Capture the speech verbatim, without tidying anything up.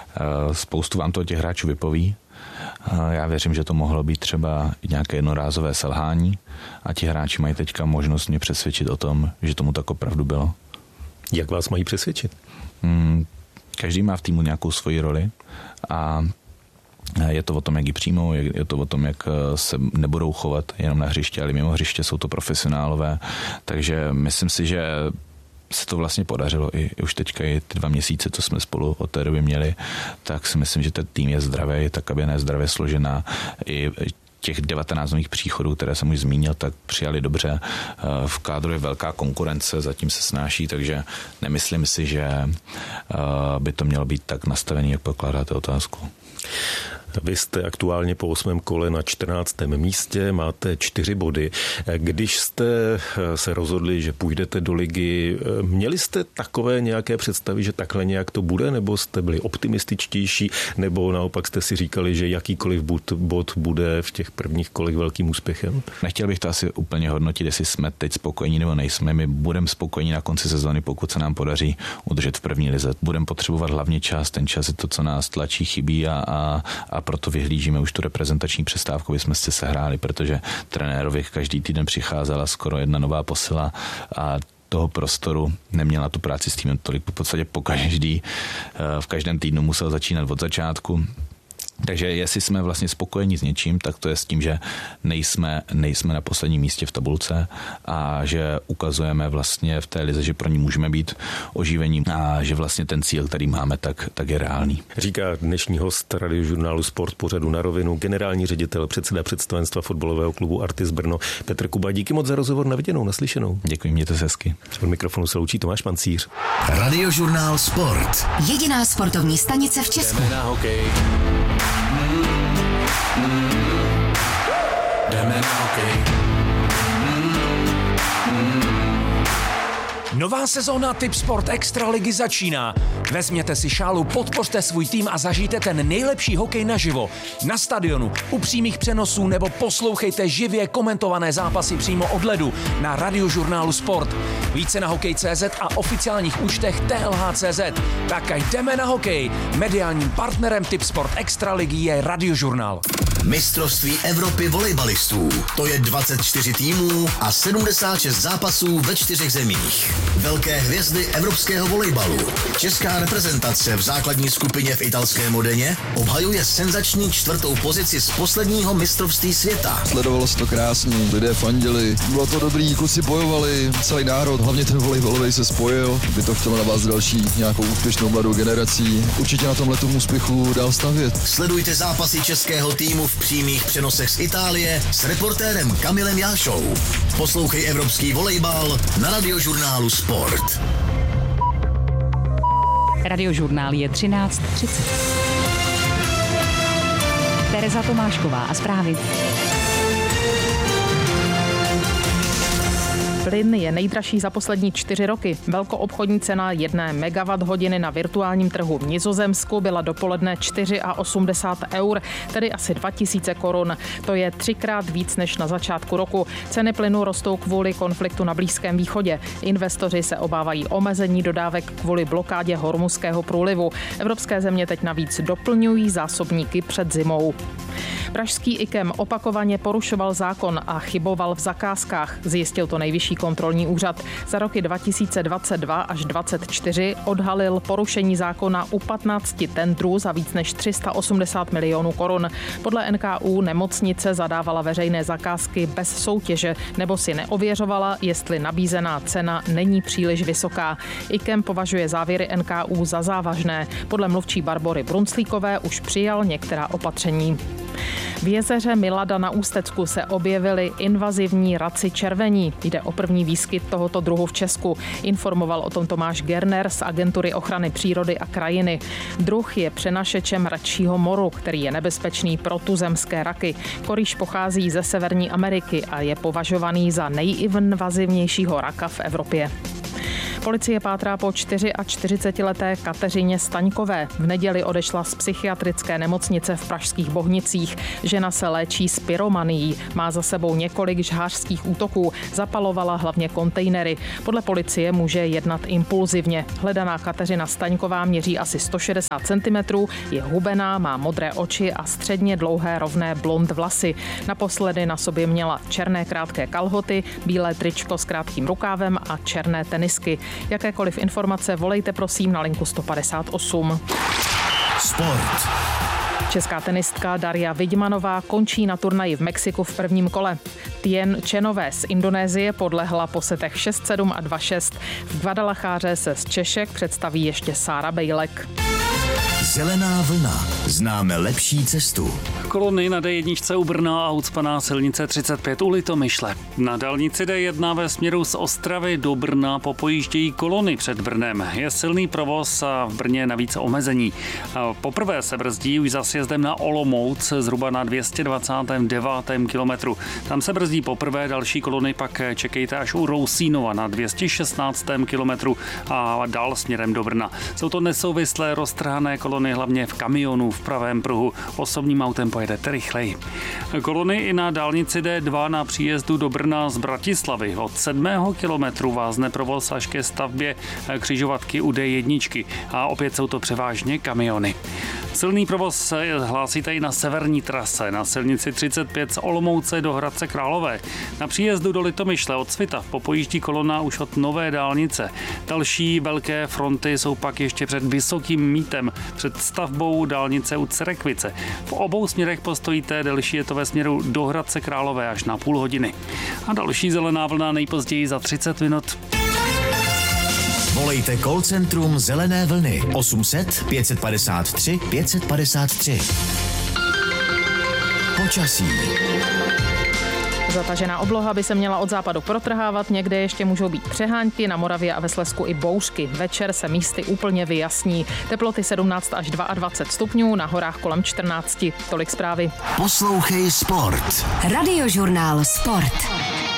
Spoustu vám to těch hráčů vypoví. Já věřím, že to mohlo být třeba nějaké jednorázové selhání a ti hráči mají teďka možnost mě přesvědčit o tom, že tomu tak opravdu bylo. Jak vás mají přesvědčit? Hmm, každý má v týmu nějakou svoji roli a je to o tom, jak ji přijmou, je to o tom, jak se nebudou chovat jenom na hřiště, ale mimo hřiště jsou to profesionálové, takže myslím si, že se to vlastně podařilo i, i už teďka i ty dva měsíce, co jsme spolu od té doby měli, tak si myslím, že ten tým je zdravý, ta kabina je zdravě složená. I těch devatenáct nových příchodů, které jsem už zmínil, tak přijali dobře. V kádru je velká konkurence, zatím se snáší, takže nemyslím si, že by to mělo být tak nastavený, jak pokládáte otázku. Vy jste aktuálně po osmém kole na čtrnáctém místě, máte čtyři body. Když jste se rozhodli, že půjdete do ligy, měli jste takové nějaké představy, že takhle nějak to bude, nebo jste byli optimističtější, nebo naopak jste si říkali, že jakýkoliv bod bude v těch prvních kolech velkým úspěchem? Nechtěl bych to asi úplně hodnotit, jestli jsme teď spokojení nebo nejsme. My budeme spokojení na konci sezóny, pokud se nám podaří udržet v první lize. Budeme potřebovat hlavně čas, ten čas je to, co nás tlačí, chybí a, a, a proto vyhlížíme už tu reprezentační přestávku, aby jsme si sehráli, protože trenérovi každý týden přicházela skoro jedna nová posila a toho prostoru neměla tu práci s týmem tolik. V podstatě po každý, v každém týdnu musel začínat od začátku. Takže jestli jsme vlastně spokojení s něčím, tak to je s tím, že nejsme, nejsme na posledním místě v tabulce a že ukazujeme vlastně v té lize, že pro ní můžeme být oživení a že vlastně ten cíl, který máme, tak, tak je reálný. Říká dnešní host Radiožurnálu Sport pořadu Na rovinu, generální ředitel, předseda představenstva fotbalového klubu Artis Brno Petr Kuba. Díky moc za rozhovor, na viděnou, naslyšenou. Děkuji, mějte se hezky. Od mikrofonu se loučí Tomáš Pancíř. Radiožurnál Sport. Jediná sportovní stanice v Česku. Jdeme na hokej. Mm, mm, jdeme na hokej. Mm, mm. Nová sezóna Tipsport Extraligy začíná. Vezměte si šálu, podpořte svůj tým a zažijte ten nejlepší hokej naživo. Na stadionu, u přímých přenosů nebo poslouchejte živě komentované zápasy přímo od ledu na Radiožurnálu Sport. Více na hokej tečka cé zet a oficiálních účtech T L H tečka cé zet. Tak jdeme na hokej. Mediálním partnerem Tipsport Extraligy je Radiožurnál. Mistrovství Evropy volejbalistů. To je dvacet čtyři týmů a sedmdesát šest zápasů ve čtyřech zemích. Velké hvězdy evropského volejbalu. Česká reprezentace v základní skupině v italské Modeně obhajuje senzační čtvrtou pozici z posledního mistrovství světa. Sledovalo se to krásně, lidé fandili, bylo to dobrý, kluci bojovali, celý národ, hlavně ten volejbalový se spojil, by to chtělo navázat další nějakou úspěšnou mladou generací. Určitě na tomhle tomu úspěchu dál stavět. Sledujte zápasy českého týmu v přímých přenosech z Itálie s reportérem Kamilem Jášou. Poslouchej evropský volejbal na Radiožurnálu Sport. Radiožurnál je třináct třicet. Tereza Tomášková a zprávy. Plyn je nejdražší za poslední čtyři roky. Velkoobchodní cena jedné megawatt hodiny na virtuálním trhu v Nizozemsku byla dopoledne osmdesát čtyři eur, tedy asi dva tisíce korun. To je třikrát víc než na začátku roku. Ceny plynu rostou kvůli konfliktu na Blízkém východě. Investoři se obávají omezení dodávek kvůli blokádě Hormuzského průlivu. Evropské země teď navíc doplňují zásobníky před zimou. Pražský IKEM opakovaně porušoval zákon a chyboval v zakázkách, zjistil to Nejvyšší kontrolní úřad. Za roky dva tisíce dvacet dva až dvacet čtyři odhalil porušení zákona u patnácti tendrů za víc než tři sta osmdesát milionů korun. Podle N K U nemocnice zadávala veřejné zakázky bez soutěže nebo si neověřovala, jestli nabízená cena není příliš vysoká. IKEM považuje závěry N K U za závažné. Podle mluvčí Barbory Brunclíkové už přijal některá opatření. V jezeře Milada na Ústecku se objevili invazivní raci červení. Jde o první výskyt tohoto druhu v Česku. Informoval o tom Tomáš Gerner z Agentury ochrany přírody a krajiny. Druh je přenašečem račího moru, který je nebezpečný pro tuzemské raky. Korýš pochází ze Severní Ameriky a je považovaný za nejinvazivnějšího raka v Evropě. Policie pátrá po čtyřiačtyřicetileté Kateřině Staňkové. V neděli odešla z psychiatrické nemocnice v pražských Bohnicích. Žena se léčí s pyromanií. Má za sebou několik žhářských útoků. Zapalovala hlavně kontejnery. Podle policie může jednat impulzivně. Hledaná Kateřina Staňková měří asi sto šedesát centimetrů, je hubená, má modré oči a středně dlouhé rovné blond vlasy. Naposledy na sobě měla černé krátké kalhoty, bílé tričko s krátkým rukávem a černé tenisky. Jakékoliv informace volejte prosím na linku sto padesát osm. Sport. Česká tenistka Daria Vidmanová končí na turnaji v Mexiku v prvním kole. Tien Chenové z Indonésie podlehla po setech šest sedm a dva šest. V Guadalajáře se z Češek představí ještě Sára Bejlek. Zelená vlna. Známe lepší cestu. Kolony na dé jedna u Brna a ucpaná silnice třicet pět u Litomyšle. Na dálnici dé jedna ve směru z Ostravy do Brna popojíždějí kolony před Brnem. Je silný provoz a v Brně navíc omezení. Poprvé se brzdí už za sjezdem na Olomouc zhruba na dvě stě dvacátém devátém kilometru. Tam se brzdí poprvé, další kolony pak čekejte až u Rousínova na dvě stě šestnáctém kilometru a dál směrem do Brna. Jsou to nesouvislé roztrhané kolony hlavně v kamionu v pravém pruhu. Osobním autem pojedete rychleji. Kolony i na dálnici dé dva na příjezdu do Brna z Bratislavy. Od sedmého kilometru vázne provoz až ke stavbě křižovatky u dé jedna a opět jsou to převážně kamiony. Silný provoz hlásíte i na severní trase, na silnici třicet pět z Olomouce do Hradce Králové. Na příjezdu do Litomyšle od Svitav popojíždí kolona už od nové dálnice. Další velké fronty jsou pak ještě před Vysokým Mítem, před stavbou dálnice u Cerekvice. V obou směrech postojíte, delší je to ve směru do Hradce Králové až na půl hodiny. A další zelená vlna nejpozději za třicet minut. Volejte call centrum Zelené vlny osm set pět padesát tři pět padesát tři. Počasí. Zatažená obloha by se měla od západu protrhávat, někde ještě můžou být přehánky, na Moravě a ve Slezsku i bouřky. Večer se místy úplně vyjasní. Teploty sedmnáct až dvacet dva stupňů, na horách kolem čtrnáct. Tolik zprávy. Poslouchej sport. Radiožurnál Sport.